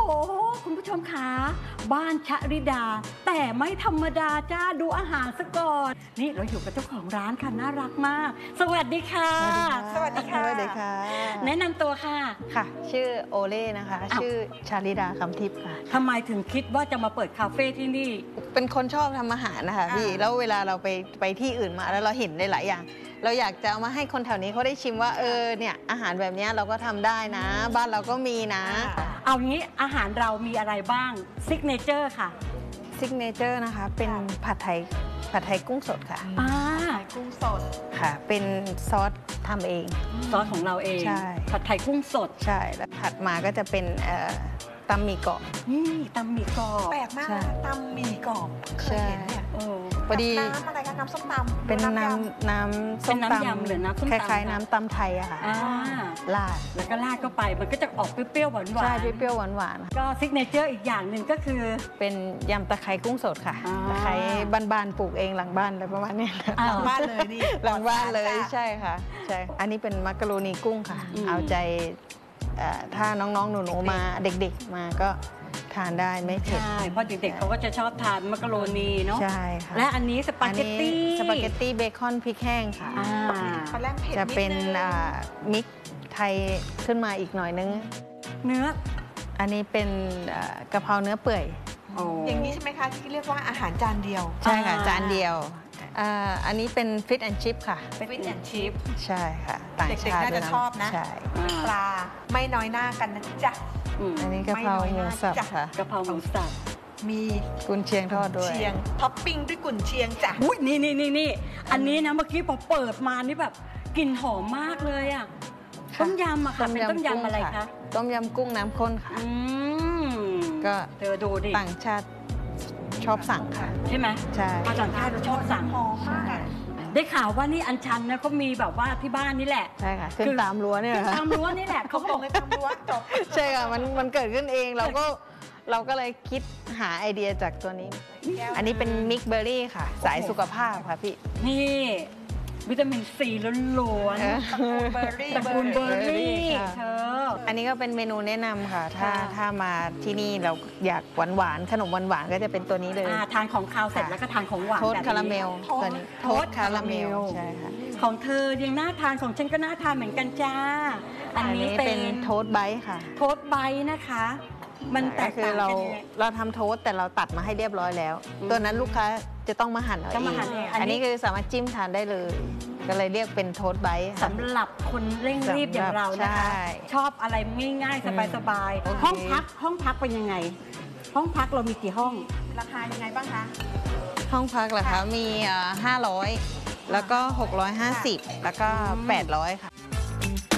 คุณผู้ชมคะบ้านชริดาแต่ไม่ธรรมดาจ้าดูอาหารซะก่อนนี่เราอยู่กับเจ้าของร้านค่ะน่ารักมากสวัสดีค่ะสวัสดีค่ะสวัสดีค่ะแนะนำตัวค่ะค่ะชื่อโอเล่นะคะชื่อชาลิดาคำทิพย์ค่ะทำไมถึงคิดว่าจะมาเปิดคาเฟ่ที่นี่เป็นคนชอบทำอาหารนะคะพี่แล้วเวลาเราไปที่อื่นมาแล้วเราเห็นได้หลายอย่างเราอยากจะเอามาให้คนแถวนี้เขาได้ชิมว่าเนี่ยอาหารแบบนี้เราก็ทำได้นะบ้านเราก็มีนะเอางี้อาหารเรามีอะไรบ้างซิกเนเจอร์ค่ะซิกเนเจอร์นะคะเป็นผัดไทยกุ้งสดค่ะกุ้งสดค่ะเป็นซอสทำเองซอสของเราเองใช่ผัดไทยกุ้งสดใช่แล้วถัดมาก็จะเป็นตำหมี่กรอบนี่ตำหมี่กรอบแปลกมากตำหมี่กรอบเคยเห็นเนี่ยพอดีน้ำอะไรคะน้ำส้มตำเป็นน้ำส้มตำหรือน้ำส้มตำคล้ายๆน้ำตำไทยอะค่ะราดแล้วก็ราดเข้าไปมันก็จะออกเปรี้ยวๆหวานๆใช่เปรี้ยวๆหวานๆก็ซิกเนเจอร์อีกอย่างหนึ่งก็คือเป็นยำตะไคร้กุ้งสดค่ะตะไคร้บ้านๆปลูกเองหลังบ้านอะไรประมาณนี้หลังบ้านเลยนี่หลังบ้านเลยใช่ค่ะใช่อันนี้เป็นมักกะโรนีกุ้งค่ะเอาใจถ้าน้องๆหนูๆมาเด็กๆมาก็ทานได้ไม่เผ็ดใช่เพราะเด็กๆเขาก็จะชอบทานมักกะโรนีเนาะใช่ค่ะและอันนี้สปาเกตตี้เบคอนพริกแห้งค่ะจะเป็นมิกไทยขึ้นมาอีกหน่อยนึงเนื้ออันนี้เป็นกะเพราเนื้อเปื่อยอย่างนี้ใช่ไหมคะที่เรียกว่าอาหารจานเดียวใช่ค่ะจานเดียวอันนี้เป็นฟิชแอนด์ชิพค่ะฟิชแอนด์ชิพใช่ค่ะต่างชาติน่าจะชอบนะปลาไม่น้อยหน้ากันนะจ๊ะอันนี้กะเพราหมูสับค่ะกะเพราหมูสับมีกุนเชียงทอดด้วยเชียงท็อปปิ้งด้วยกุนเชียงจ้ะอุ้ยนี่อันนี้นะเมื่อกี้พอเปิดมานี่แบบกลิ่นหอมมากเลยอ่ะต้มยำอะค่ะเป็นต้มยำอะไรคะต้มยำกุ้งน้ำข้นค่ะก็เธอดูดิต่างชาติชอบสั่งค่ะใช่ไหมใช่ต่างชาติชอบสั่งหอมมากได้ข่าวว่านี่อันชันนะเขามีแบบว่าที่บ้านนี่แหละใช่ค่ะขึ้นตามรั้วเนี่ยตามรั้วนี่แหละเขาบอกเลยตามรั้วจบใช่ค่ะมันเกิดขึ้นเองเราก็เลยคิดหาไอเดียจากตัวนี้อันนี้เป็นมิกเบอร์รี่ค่ะสายสุขภาพค่ะพี่นี่วิตามินซีล้วนๆตระกูลเบอร์รี่อันนี้ก็เป็นเมนูแนะนำค่ะถ้ามาที่นี่เราอยากหวานขนมหวานก็จะเป็นตัวนี้เลยทานของคาวเสร็จแล้วก็ทานของหวานโทสต์คาราเมลโทสต์คาราเมลใช่ค่ะของเธอยังน่าทานของฉันก็น่าทานเหมือนกันจ้าอันนี้เป็นโทสต์ไบต์ค่ะโทสต์ไบต์นะคะมันแตกต่างกันเราทำโทสต์แต่เราตัดมาให้เรียบร้อยแล้วตัวนั้นลูกค้าจะต้องมาหั่นเอาเองอันนี้คือสามารถจิ้มทานได้เลยก็เลยเรียกเป็นโทสต์ไบต์สำหรับคนเร่งรีบอย่างเรานะคะชอบอะไรง่ายๆสบายๆห้องพักเป็นยังไงห้องพักเรามีกี่ห้องราคายังไงบ้างคะห้องพักเหรอคะมี500แล้วก็650แล้วก็800ค่ะ